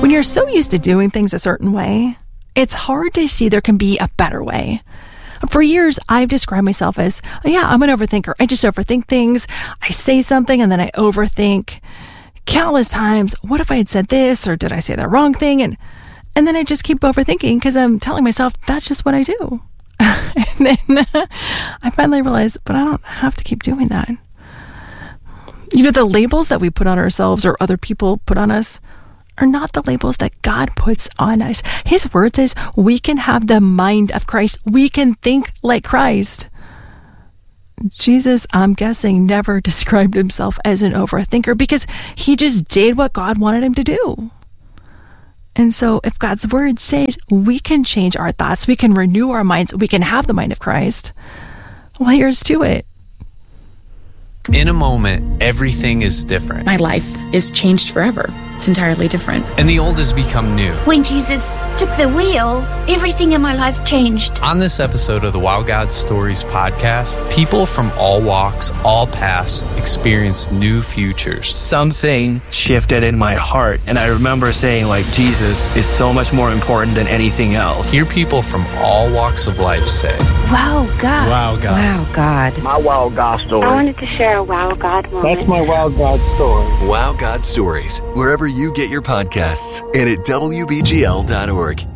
When you're so used to doing things a certain way, it's hard to see there can be a better way. For years, I've described myself as, I'm an overthinker. I just overthink things. I say something and then I overthink countless times. What if I had said this, or did I say the wrong thing? And then I just keep overthinking because I'm telling myself that's just what I do. And then I finally realized, but I don't have to keep doing that. The labels that we put on ourselves or other people put on us are not the labels that God puts on us. His word says we can have the mind of Christ. We can think like Christ. Jesus, I'm guessing, never described himself as an overthinker because he just did what God wanted him to do. And so if God's word says we can change our thoughts, we can renew our minds, we can have the mind of Christ, well, here's to it. In a moment, everything is different. My life is changed forever. It's entirely different. And the old has become new. When Jesus took the wheel, everything in my life changed. On this episode of the Wow God Stories podcast, people from all walks, all paths, experience new futures. Something shifted in my heart, and I remember saying, Jesus is so much more important than anything else. Hear people from all walks of life say, Wow God. Wow God. Wow God. My Wow God story. I wanted to share a Wow God moment. That's my Wow God story. Wow God Stories, wherever you get your podcasts, and at WBGL.org.